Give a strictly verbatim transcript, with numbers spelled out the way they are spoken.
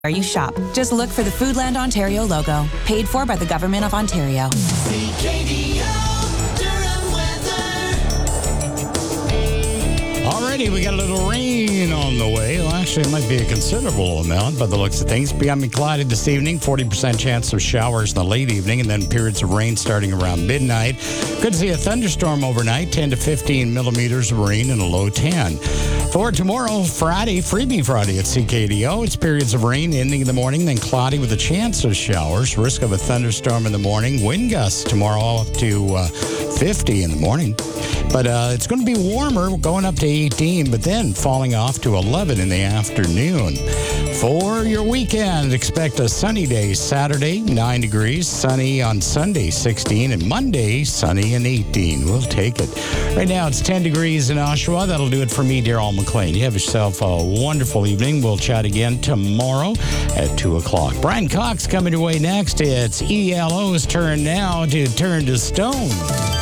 Where you shop. Just look for the Foodland Ontario logo. Paid for by the Government of Ontario. C K D O Durham weather. Alrighty, we got a little rain on the way. Well, actually, it might be a considerable amount by the looks of things. Becoming cloudy this evening, forty percent chance of showers in the late evening, and then periods of rain starting around midnight. Could see a thunderstorm overnight, ten to fifteen millimeters of rain and a low ten. For tomorrow, Friday, Freebie Friday at C K D O. It's periods of rain ending in the morning, then cloudy with a chance of showers. Risk of a thunderstorm in the morning. Wind gusts tomorrow up to uh, fifty in the morning. But uh, it's going to be warmer, going up to eighteen, but then falling off to eleven in the afternoon. For your weekend, expect a sunny day Saturday, nine degrees. Sunny on Sunday, sixteen. And Monday, sunny and eighteen. We'll take it. Right now, it's ten degrees in Oshawa. That'll do it for me, Darryl McLean. You have yourself a wonderful evening. We'll chat again tomorrow at two o'clock. Brian Cox coming your way next. It's E L O's turn now to turn to stone.